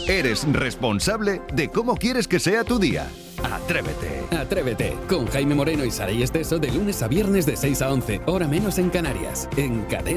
Eres responsable de cómo quieres que sea tu día. Atrévete. Atrévete con Jaime Moreno y Saray Esteso de lunes a viernes de 6 a 11, hora menos en Canarias, en Cadena.